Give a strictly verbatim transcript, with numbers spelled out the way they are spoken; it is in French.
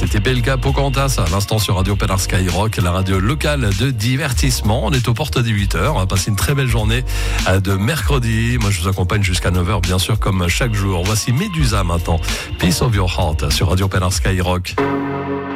C'était Belka Pocahontas à l'instant sur Radio Pénard Skyrock, la radio locale de divertissement. On est aux portes des huit heures. On va passer une très belle journée de mercredi. Moi, je vous accompagne jusqu'à neuf heures, bien sûr, comme chaque jour. Voici Médusa maintenant. Peace of Your Heart sur Radio Pénard Skyrock.